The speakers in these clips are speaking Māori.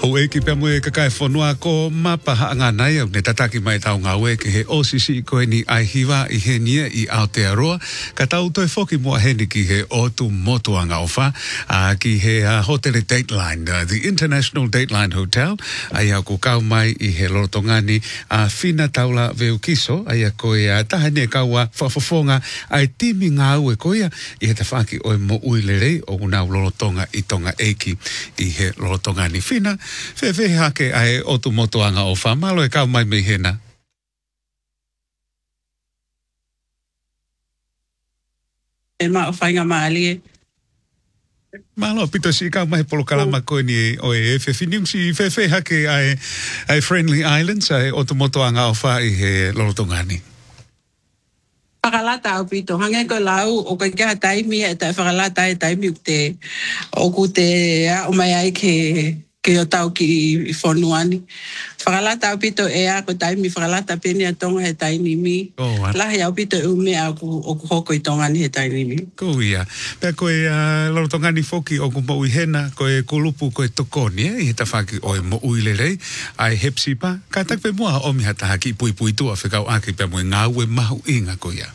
O e ki pia moe kakai whanua ko mapaha ngā nei au ne tataki mai tau ngā ue ki he osisi koe ni ai hiwa I he nia I Aotearoa. Ka tau toi whoki mua heni ki he otu motuanga ofa ki he hotele Dateline, the International Dateline Hotel. Ai au ko kau mai I he lorotongani whina taula veu kiso. Ai a koe tahane kaua whafafonga ai timi ngā ue koea I he tawhaki o mo uilerei o unau lorotonga I tonga eiki I he lorotongani whina. Fe hake ai otu motuanga o wha. Malo e kau mai me hena. E ma o whainga maali e. Malo pito si kau mai polo kalama koe ni o e whiniung si fe hake ai Friendly Islands ai otu motuanga o wha I he lorotongani. Whakalata au pito. Hange ko lau o kai kia taimi e tai whakalata e taimi te o ku te o mai ai ke o tau ki whonuani. Whakalata au pito e a ko taimi whakalata peni a tonga he taini mi. Lahi au pito e ume a o ku hoko I tongani he taini mi. Ko ia. Pea koe lorotongani foki o ku mo hena koe kulupu koe tokoni I he tawhaki o e mo uilerei ai hepsipa. Ka takpe mua o miha taha ki pui tua whekau aki pea moe ngā ue mahu inga ko ia.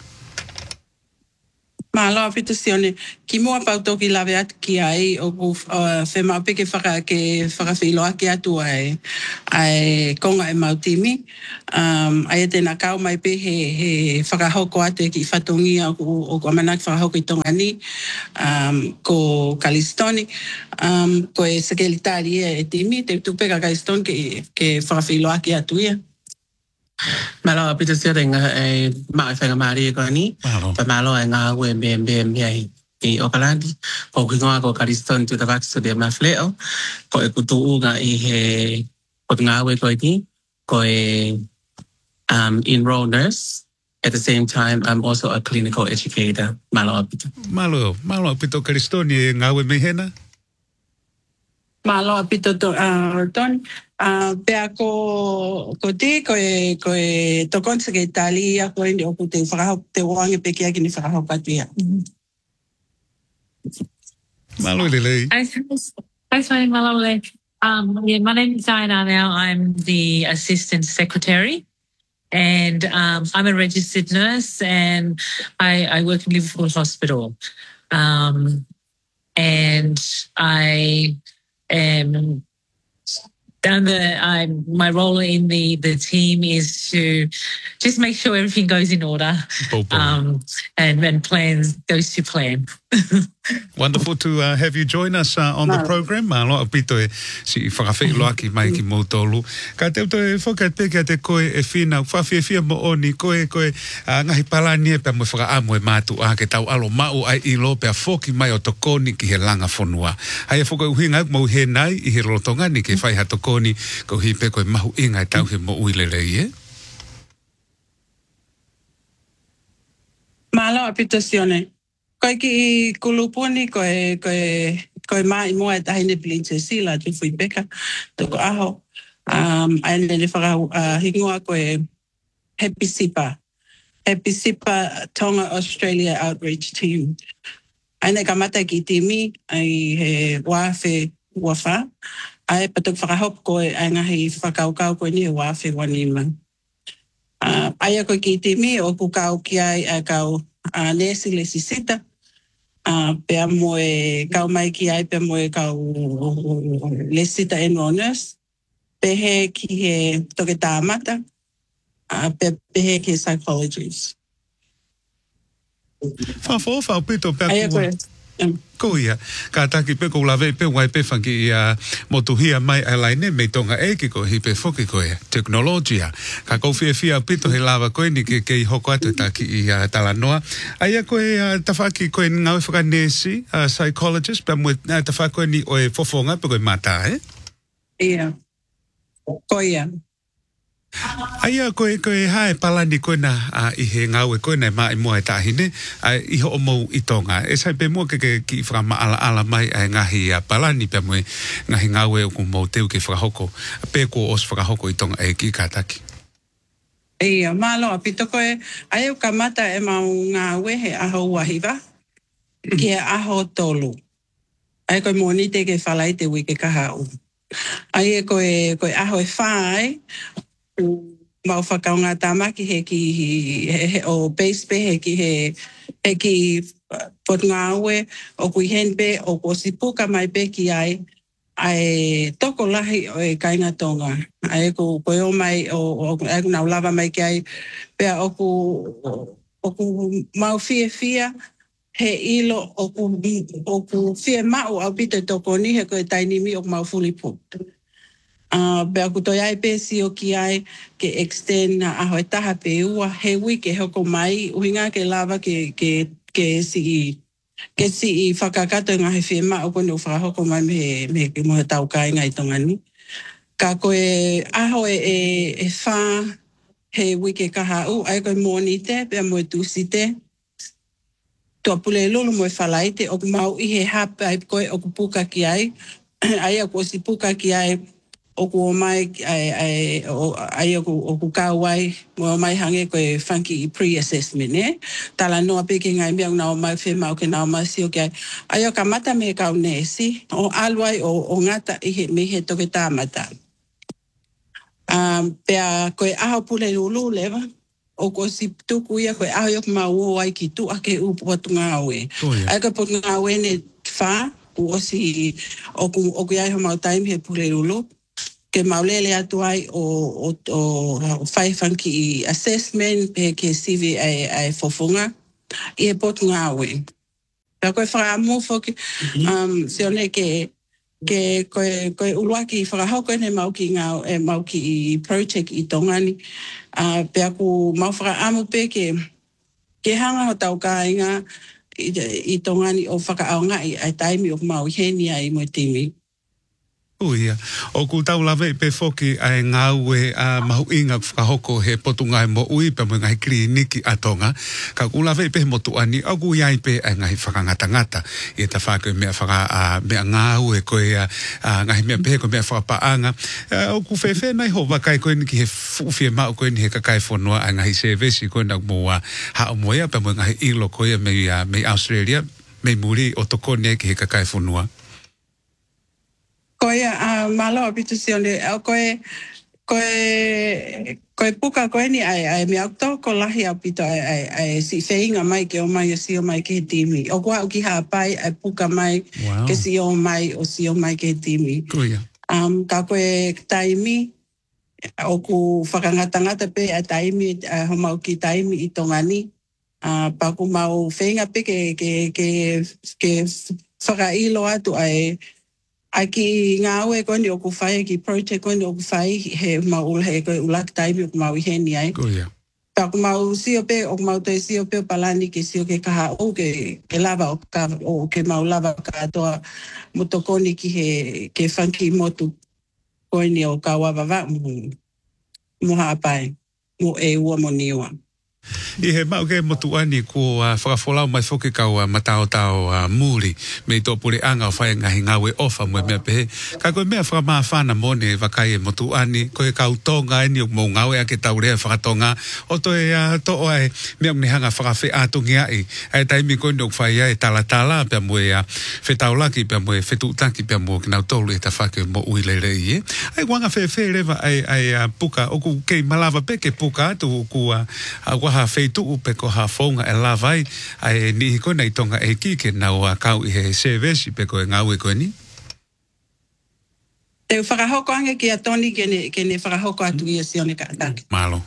Malo pito sione ki mua pautoki lawe atu ki ai o ku whema peke whakawhiloa ki atu ai konga e mautimi. Ai tēnā kau mai pe he whakahoko atu ki whatongi o ku amanak whakahoko I tongani ko Kalistoni. Ko e sekelitari e timi te tupeka Kalistoni ke whakawhiloa ki atu ia. Malo pito siya rin mai whainga maari e koe ni. Pa malo e ngā ue me ai I Okalandi. Po kingoa ko Kariston tu tawaki de mafleo. Ko e kutu unga I he ko ngā ue koe ni. Ko e enroll nurse. At the same time, I'm also a clinical educator. Malo pito. Malo pito Kariston e ngā ue me hena? Malo pito ton. Pea ko te tokon sa ke Italia ko hindi o te whakahok te wangi pe kia kini whakahok atuia. Malo lelei. Thanks, Malo le. Yeah, my name is Diana now. I'm the assistant secretary and I'm a registered nurse and I work in Liverpool Hospital. And I am my role in the team is to just make sure everything goes in order and plans goes to plan. Wonderful to have you join us on the program. Loa pito e si whakawhiloa ki mai ki mōtolu. Ka te uto e whakat peke te koe e whina, whawhiawhia mo oni, koe ngahi palani e pia mo whakaamu e mātu a ke tau alo mau ai ilo pia whoki mai o tokoni ki he langa whonua. Hai e whaka uhinga mau he nai I he rotongani ke whai ha tokoni ko hi pe koe mahu inga e tau he mo uilerei e. Malo apito sione. Koe ki kulupuni koe mai mua e tahine pilinse sila tu fui beka toko aho. Aine le whaka hingua koe Happy Sipa Tonga Australia Outreach Team. Aine kamata ki timi ai he wafe wafa. Ai patok whakahop koe ai ngahi whakaukau koe ni wafe wanima. Ai koe ki timi o kukau ki ai a kau nesi le sisita. Pea moe kau mai ki ai pea moe kau lesita enrollers. Pehe ki he toke tāmata. Pehe ki psychologists. Whao pito pea kua. Ko ia, ka taki pe ko lawe pe wai pe whanki motuhia mai alaine me tonga eki ko hi pe whoki koe teknologia. Ka kou fia pito he lawa koe ni ke I hoko atu taki I talanoa. Aia koe tawhaki koe ngau whakanesi, psychologist, pe mwe tawhaki koe ni oe fofonga pe koe mata, Ia, ko ia. Aia koe hae palani koe na I he ngau e koe na mai mua e tahine I ho mo I tonga. E sai pe mua ke ki whakama ala mai ai ngahi palani pe mue ngahi ngau e o ku mo teu ke whakahoko. Pe ko os whakahoko I tonga e ki kātaki. Ia, malo apito koe ai o kamata e mau ngā wehe aho wahiva ki aho tolu. Ai koe moni te ke whalai te wike kahau. Ai koe aho e whai, mau whakaunga tamaki he o base pe he ki potngawe o kui hen pe o ko sipuka mai pe ki ai toko lahi o e kainga tonga. Ai ko o mai o nau lava mai ki ai pea o ku mau fia he ilo o ku fia mau au pita toko ni he koe tainimi o mau fulipu. Pea ku toi ai pe si o ki ai ke extend na aho e taha pe ua he wike hoko mai uhinga ke lava ke si i whakakato ngā he whima o kone o whakahoko mai me ke mohe tau kai ngai tongani. Ka koe aho e whā he wike kaha u ai koe mōni te pea moe tūsi te. Tua pule lulu moe whalai te o mau i he hapa ai koe o kupuka ki ai. Ai a ko si puka ki ai o ku mai ai o ku kawai mo mai hange ko funky pre-assessment tala no peke ngai me na o mai fe mau ke na mai si o ke ai o kamata me ka nesi o alwai o ngata I he me he to ke tamata pea ko aho pule lulu leva o ko si tuku ia ko aho yok mau ai ki tu ake u potunga we ai ko potunga we ne fa o si o ku ai ho mau time he pule lulu ke maulele atu ai o whai funky assessment pe ke CV ai fofunga I e potu ngā we. Pea koe whakamu whoki, se one ke koe uruaki whakahoko ne mau ki ngā, mau ki project I tongani. Pea ku mau whakamu pe ke hanga ho tau kāinga I tongani o whakaaonga ai taimi o mau heni ai mo timi. Ia. O ku tau lawe pe foki ai ngā ue mahu inga whakahoko he potunga mo ui pe mo ngai kliniki atonga. Ka ku lawe pe motu ani au ku iai pe ai ngai whakangata-ngata. I ta whaka mea mea ngā ue koe ngai mea pe ko mea whakapaanga. O ku whewhe nai ho wakai koe ni ki he fuwhia mao koe ni he kakai whanua ai ngai sevesi koe na mua hao moia pe mo ngai ilo koe me Australia me muri o tokone ki he kakai whanua. Koe malo apitu sione koe puka koe ni ai me auto ko lahi apito ai si feinga mai ke o mai si o mai ke timi o kwa ki ha pai ai puka mai ke si o mai o si o mai ke timi ka koe taimi o ku whakangata pe a taimi ho mau ki taimi I tongani pa ku mau feinga pe ke whakailo atu ai Aki ngā ue koe ni o ku whai, ki project koe ni o ku whai, he mau he koe ulak taimi o ku mau I heni ai. Pa ku mau sio pe, o ku mau toi sio pe o palani ki sio ke kaha o ke lava o ke mau lava ka atoa motokoni ki ke funky motu koe ni o ka wawawa mo haapai, mo e ua mo niwa. I he mau ke motuani ko whakafolau mai whoke kau matao muri me tō pure anga o whai ngahi ngawe ofa mo mea pehe. Ka koe mea whakamaa whana mone wakai e motuani koe kau tonga eni o mou ngawe ake taurea whakatonga o toi to oai mea mne hanga whakawhi atungi ai. Ai taimi koe ni o whai ai tala pia mo e whetaulaki pia mo e whetutaki pia mo ki nau tolu e ta whake mo uilere i e. Ai wanga whe rewa ai puka o ku kei malawa peke puka atu ku ha feitu upe ko ha fonga e lavai ai ni ko nei tonga e kike na o kau I he service pe ko ngā ue ko ni te whakahoko ange ki a Tony ke ne whakahoko atu I a sione ka ataki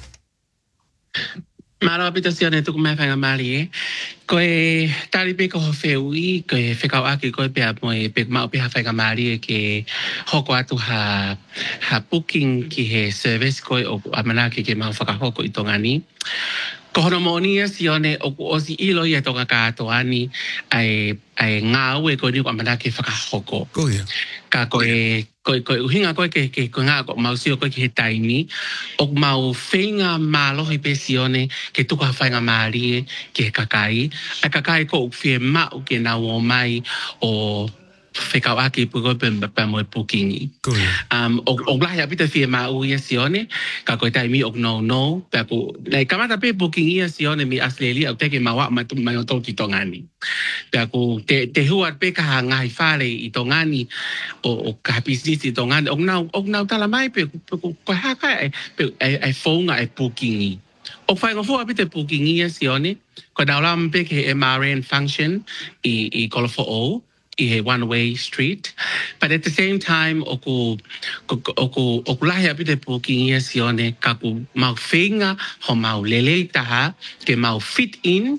Malo apita sione tuku mea whanga mali e. Koe tari pe ko ho wheui, koe whekau aki koe pea moe pe mau pe ha whanga mali e ke hoko atu ha booking ki he service koe o amanaki ke mau whakahoko I tongani. Ko hono monia sione o ku osi ilo I a tonga katoa ni ai ngā ue koe ni o amanaki whakahoko. Ka koe uhinga koe ke ngā ko mau sio koe ki he taimi o mau whenga mālohi pe sione ke tuka whainga mārie ke kakai. Ai kakai ko uwhie mau ke nau o mai o ficau aqui por para moi pouquinho o lá já pita firma o iasione ka ko tai mi o no pa ko nei kamata pe pouquinho iasione mi asleli o te ke mawa ma to ki tongani pa ko te hua pe ka ngai fale I tongani o ka business I tongani o nau tala mai pe ko ha ka pe ai fonga ai pouquinho o fai ngo fo pita pouquinho iasione ko daulam pe ke MRN function I kolofo o I one-way street, but at the same time, oku lahi apite puki iasione kaku mau whenga ho mau lele taha ke mau fit in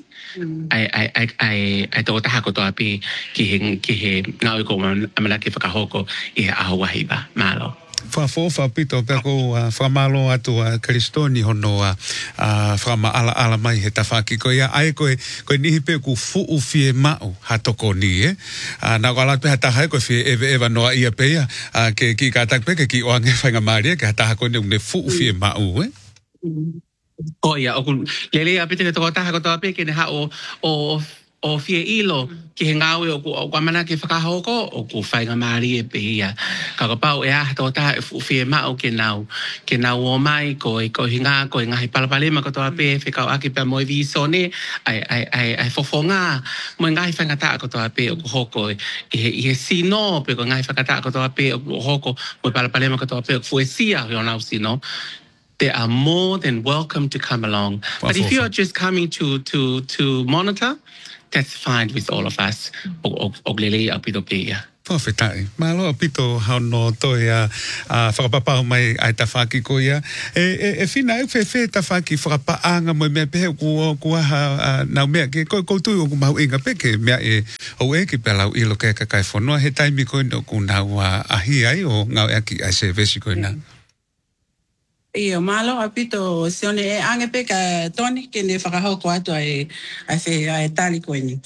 ai tō taha ko tō api ki he ngau ko amana ke whakahoko I he ahawahi ba, malo. Fa pito peko whamalo atu a Kristoni hono whama ala mai he tawhaki ko ia ai koe nihi pe ku fuu fie mau hatoko ni na wala pe hataha ko fie eva noa ia pe ia ke ki ka tak pe ke ki oange whainga maria ke hataha ko ne fuu fie mau Ko ia oku lele apite ke tō taha ko tō api ke ne ha o fie ilo ki he ngawe o amana ke whakahoko o ku whainga maari pe ia. Ka pau e tō taha fie mao ke nau o mai ko hinga ko ngahi palapalema ko tō ape whikau aki pa moi visone ai fofonga mo ngahi whangata ko tō ape o ku hoko I he sino pe ko ngahi whakata ko tō ape o ku hoko mo palapalema ko tō ape o ku fuesia o nau sino. They are more than welcome to come along. But if you are just coming to monitor, that's fine with all of us. Oglele apito pia. Perfectai. Malo apito hauno toia whakapapau mai ai tawhaki ko ia. E whina e fe tawhaki whakapaanga mo mea pehe kua nau mea ke koutu o kumau inga peke mea o ki pelau ilo ke kakai whanua he taimi koe no ku nau ahi ai o ngau aki ai se vesi koe na. Ia malo apito sione e ange pe ka toni ke ne whakahoko atu ai tali koe ni.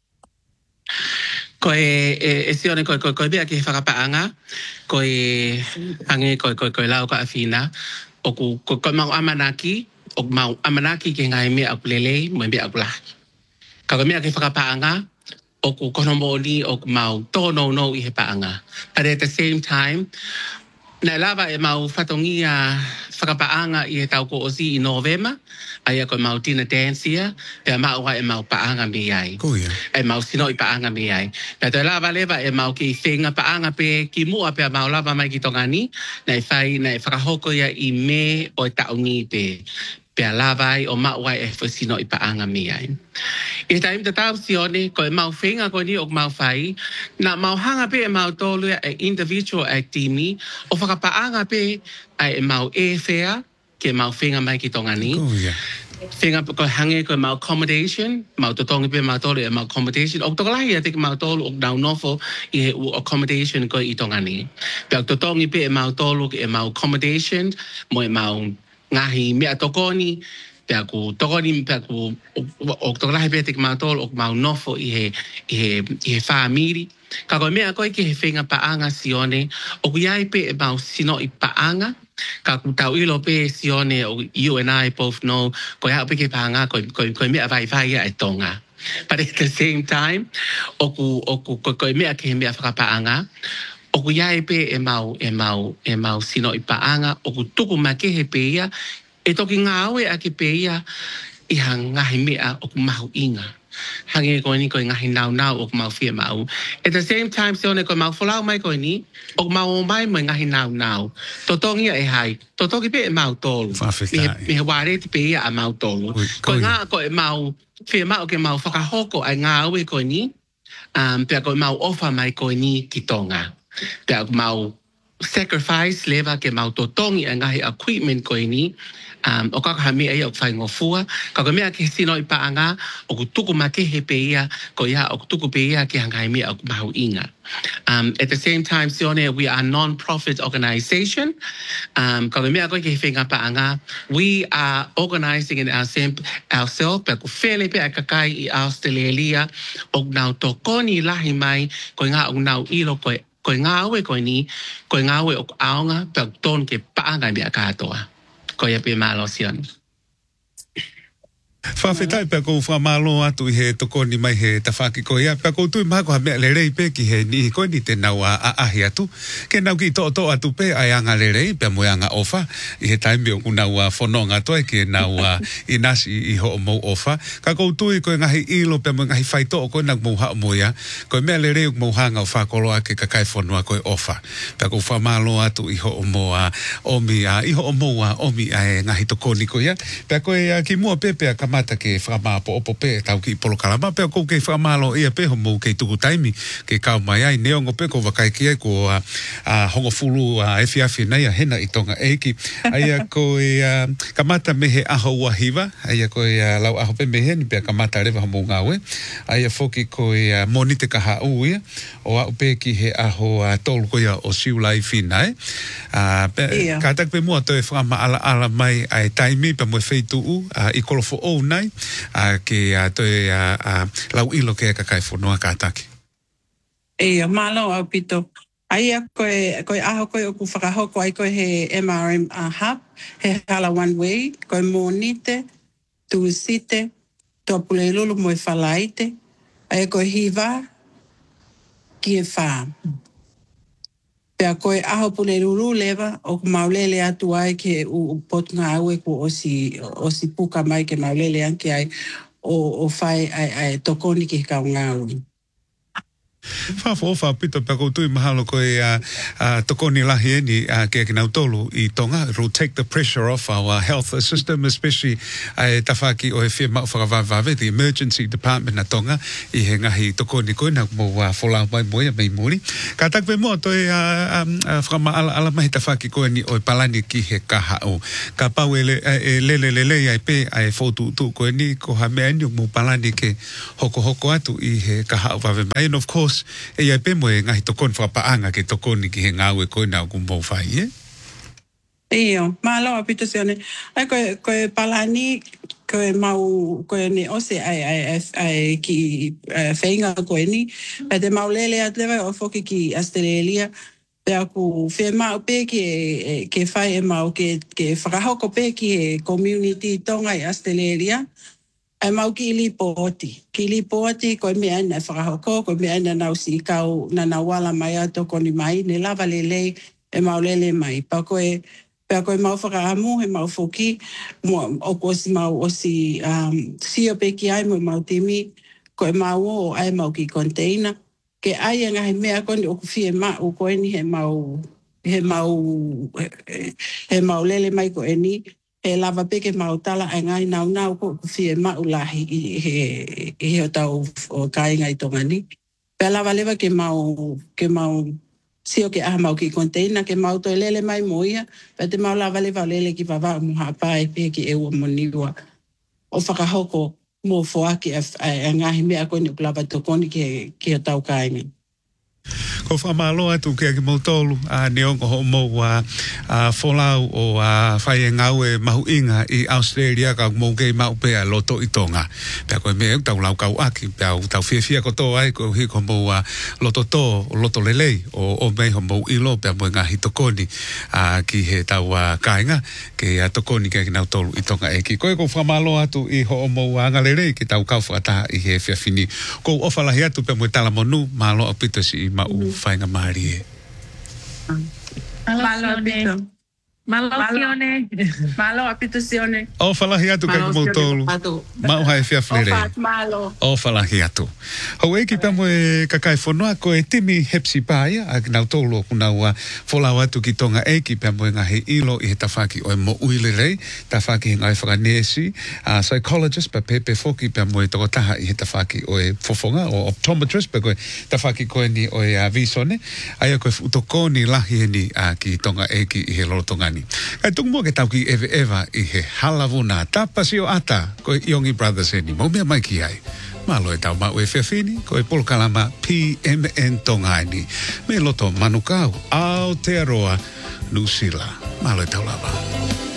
Ko sione ko bea ke whakapaanga ko ange ko lau ka awhina o ko mau amanaki o mau amanaki ke ngai mea akulele mo mea akulahi. Ka mea ke whakapaanga o ko konomoni o mau tono no I he paanga. But at the same time na lava e mau whatongia whakapaanga I he tau ko osi I Novema, ai ko mau tina dancia, e mau e mau paanga me ai. E mau sino I paanga me ai. Na te lava leva e mau ki whenga paanga pe ki mua pe mau lava mai ki tongani, na whai na whakahoko ia I me o taungi pe. Pea lawai o mawai e whasino I paanga me ai. E taim te tau sione, ko e mau whenga ko ni o mau whai, na mau hanga pe e mau tolu e individual actimi, o whakapaanga pe e mau e whea, ke mau whenga mai ki tongani. Whenga ko hange ko mau accommodation, mau totongi pe mau tolu e mau accommodation, o tokalahi te mau tolu o nau nofo I he accommodation ko I tongani. Pea totongi pe e mau tolu e mau accommodation, mo e mau ngahi mea tokoni, pea ku tokoni, pea ku o tokalahi pea te mau tolu o mau nofo I he whaamiri. Ka koe mea koe ke he whenga paanga sione, o kuiai pe e mau sino I paanga, ka ku tau ilo pe sione, o you and I both know, koe hao pe ke paanga, koe mea vai ia e tonga. But at the same time, o koe mea ke he mea whakapaanga, o kuiai pe e mau sino I paanga, o ku tuku ma ke he pe ia, e toki ngā aue a ke pe ia, I ha ngahi mea o ku mahu inga. Hange koe ni koe ngahi nau o ku mau fia mau. At the same time, se one koe mau wholau mai koe ni, o ku mau o mai mo ngahi nau. Totongia e hai, totongi pe e mau tolu. Me he ware te pe ia a mau tolu. Koe ngā koe mau fia mau ke mau whakahoko ai ngā aue koe ni, pia koe mau ofa mai koe ni ki tonga. Pia mau sacrifice leva ke mau totongi a ngahi equipment koe ni, o kaka mea ia o whai ngofua, ka mea ke sino I paanga, o ku tuku ma ke he pe ia, ko ia o ku tuku pe ia ke hangai mea o mahu inga. At the same time, sione, we are a non-profit organization. Ka mea koe ke he whenga paanga, we are organizing in ourselves, pe ku whele pe a kakai I Australia, o nau tokoni lahi mai, ko ngā o nau ilo koe ngā aue koe ni, koe ngā aue o aonga, pe ton ke paanga mea katoa. Ko ia pe malo sione. Whawhetai pia kou whamalo atu i he tokoni mai he tawhaki ko ia. Pia kou tui mako ha mea lerei pe ki he ni koe ni te nau a ahi atu. Ke nau ki to atu pe ai anga lerei pia moe anga ofa. I he taimi o kunau a whanonga toi ke nau a inasi i ho o mou ofa. Ka kou tui koe ngahi ilo pia moe ngahi whaito o koe nau mou hao moe ia. Koe mea lerei o mou hanga o whakoloa ke kakai whanua koe ofa. Pia kou whamalo atu i ho o moa omi a i ho o mou a omi a ngahi tokoni ko ia. Pia koe ki mua pepe a mata ke whama po opo pe tau ki polo kalama pe ko ke whamalo ia pe homo ke tuku taimi ke kau mai ai neongo pe ko wakai ki ai ko hongo fulu efiafi nei a hena i tonga eiki ai ko kamata mehe aho wahiva ai ko lau aho pe mehe ni pe kamata rewa homo ngawe ai foki ko monite kaha uia o au pe ki he aho tolu ko ia o siulai finai ka tak pe mua to e whama ala mai ai taimi pe mo feitu i kolofo o nai ke toi lau ilo ke kakai whanua kātaki. Malo au pito. Aia koe aho koe oku whakahoko ai koe he MRM hub, he hala one way, koe monite, tuusite, toa pule lulu moe whalaite, aia koe hiva, ki e wha. Pea koe aho pule lulu lewa, o ku maulele atu ai ke u potunga au e ku osi puka mai ke maulele anke ai o whai ai tokoni ki kau ngāui. Whawha pito pia koutu i mahalo koe tokoni lahi eni ke kinau tolu i tonga. It will take the pressure off our health system, especially tawhaki o he whia mau whakawawave, the emergency department na tonga i he ngahi tokoni koe na mo wholau mai moe mai muri. Ka takwe moa toi whakama ala mahi tawhaki koe ni o palani ki he kaha o. Ka pau e lele ai pe ai whotu tu koe ni ko ha mea ni mo palani ke hoko atu i he kaha o wave mai. And of course, e ia pe moe ngahi tokoni whapaanga ke tokoni ki he ngāwe koe nā kumbo whai, Iyo, māloa pito sione. Ai koe palani, koe mau, koe ni ose ai ki whainga koe ni. Pea te maulele atlewa o whoki ki Australia. Pea ku whea mau pe ke whai e mau ke whakahoko pe ki he community tonga i Australia. Ai mau ki Lipoti. Ki Lipoti, koe mea ina whakahoko, koe mea ina nau si kau na wala mai ato koni mai, ne lava lelei e mau lele mai. Pea koe mau whakaamu, he mau whoki, o kosi mau osi sio pe ki ai mo mau timi, koe mau o ai mau ki container. Ke ai ngahi mea koni o kuwhie mau koe ni he mau lele mai koe ni, e lava peke mau tala ai ngai nau ko fie mau lahi he o tau o kāinga i tonga ni. Pea lava lewa ke mau sio ke aha mau ki container ke mau toi lele mai moia. Pea te mau lava lewa lele ki wawa muha pae peke e ua moniwa. O whakahoko mō whoaki a ngahi mea koe ni uklava tokoni ke o tau kāinga. Ko whamalo atu ke aki mautolu neongo ho mou wholau o whai e ngau e mahu inga i Australia ka mou kei mau pea loto i tonga. Pea koe me tau lau kau aki, pea tau whiawhia ko tō ai ko hi ko mou loto tō, loto lelei o mei ho mou ilo pea mou ngahi tokoni ki he tau kāinga ke tokoni ke aki nau tolu i tonga eki. Koe ko whamalo atu i ho mou ngalelei ki tau kau whakataha i he whiawhini. Ko ofalahi atu pea mou tala monu malo a pito si i mau whainga maari e. Malo apito sione. O whalahi atu kai kumautolu. Mau hai whiawhere. O whalahi atu. Hau eki pamo e kakai whanua ko e timi hepsi pāia a nau tolu o kunau wholau atu ki tonga eki pamo e ngahe ilo i he tawhaki o e mo uile rei. Tawhaki he ngai whakanesi. Psychologist pa pepe whoki pamo e tokotaha i he tawhaki o e fofonga o optometrist pa koe tawhaki koe ni o e visone. Aia koe utokoni lahi ni ki tonga eki i he lorotonga ni. Kai tungu mua ke tau ki eva i he halavuna tapasi o ata ko Iongi Brothers ni mo mea mai ki ai. Malo e tau mau e whiawhini ko e polokalama PMN Tongaini. Me loto manukau Aotearoa Nusila. Malo e tau lava.